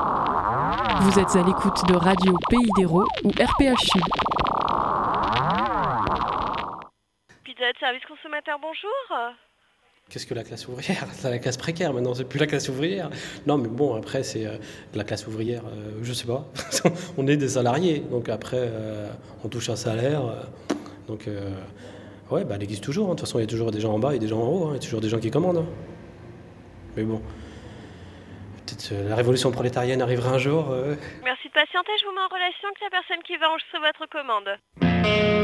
Vous êtes à l'écoute de Radio Pays d'Hérault ou RPH Sud. Pizza de service consommateur, bonjour. Qu'est-ce que la classe ouvrière ? C'est la classe précaire maintenant, c'est plus la classe ouvrière. Non mais bon, après c'est la classe ouvrière, je sais pas. On est des salariés, donc après on touche un salaire. Ouais, elle existe toujours, hein. De toute façon il y a toujours des gens en bas et des gens en haut, hein. Il y a toujours des gens qui commandent. Hein. Mais bon, peut-être la révolution prolétarienne arrivera un jour. Merci de patienter, je vous mets en relation avec la personne qui va enregistrer votre commande.